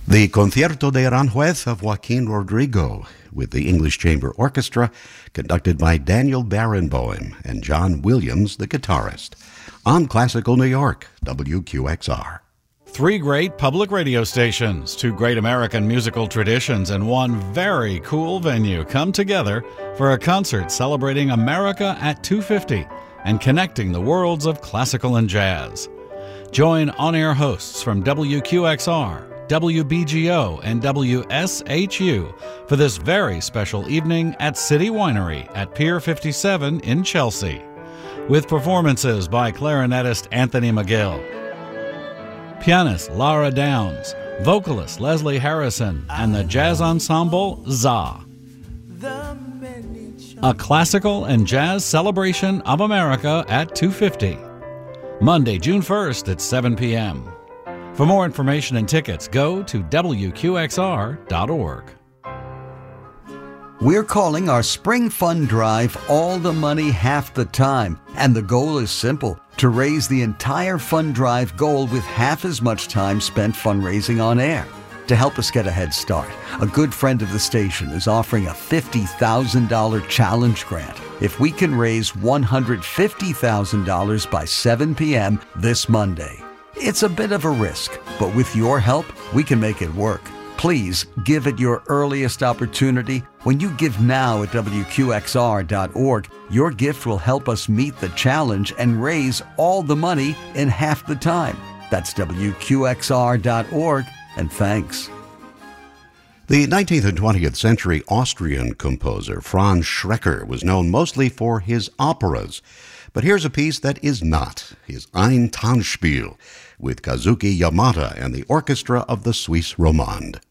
The Concierto de Aranjuez of Joaquin Rodrigo with the English Chamber Orchestra, conducted by Daniel Barenboim and John Williams, the guitarist, on Classical New York, WQXR. Three great public radio stations, two great American musical traditions, and one very cool venue come together for a concert celebrating America at 250 and connecting the worlds of classical and jazz. Join on-air hosts from WQXR, WBGO, and WSHU for this very special evening at City Winery at Pier 57 in Chelsea, with performances by clarinetist Anthony McGill, pianist Lara Downs, vocalist Leslie Harrison, and the jazz ensemble ZA. A classical and jazz celebration of America at 250. Monday, June 1st at 7 p.m. For more information and tickets, go to WQXR.org. We're calling our Spring Fund Drive All the Money Half the Time, and the goal is simple: to raise the entire fund drive goal with half as much time spent fundraising on air. To help us get a head start, a good friend of the station is offering a $50,000 challenge grant if we can raise $150,000 by 7 p.m. this Monday. It's a bit of a risk, but with your help, we can make it work. Please give at your earliest opportunity. When you give now at WQXR.org, your gift will help us meet the challenge and raise all the money in half the time. That's WQXR.org, and thanks. The 19th and 20th century Austrian composer Franz Schrecker was known mostly for his operas, but here's a piece that is not, his Ein Tanzspiel, with Kazuki Yamada and the orchestra of the Suisse Romande.